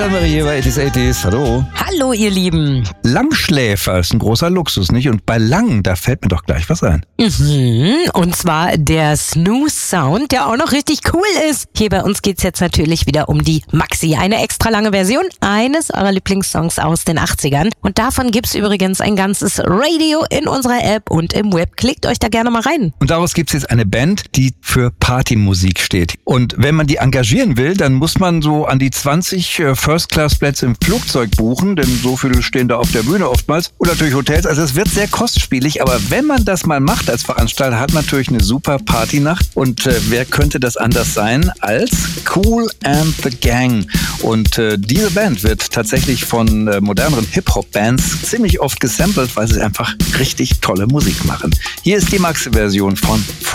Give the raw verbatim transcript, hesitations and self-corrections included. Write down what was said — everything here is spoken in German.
Anne-Marie hier bei achtzig achtzig. Hallo. Hallo, ihr Lieben. Langschläfer ist ein großer Luxus, nicht? Und bei Lang, da fällt mir doch gleich was ein. Mhm. Und zwar der Snooze Sound, der auch noch richtig cool ist. Hier bei uns geht's jetzt natürlich wieder um die Maxi. Eine extra lange Version eines eurer Lieblingssongs aus den achtzigern. Und davon gibt's übrigens ein ganzes Radio in unserer App und im Web. Klickt euch da gerne mal rein. Und daraus gibt's jetzt eine Band, die für Partymusik steht. Und wenn man die engagieren will, dann muss man so an die zwanzig First-Class-Plätze im Flugzeug buchen, denn so viele stehen da auf der Bühne oftmals. Und natürlich Hotels. Also es wird sehr kostspielig, aber wenn man das mal macht als Veranstalter, hat man natürlich eine super Partynacht. Und äh, wer könnte das anders sein als Kool and the Gang? Und äh, diese Band wird tatsächlich von äh, moderneren Hip-Hop-Bands ziemlich oft gesampelt, weil sie einfach richtig tolle Musik machen. Hier ist die Maxi-Version von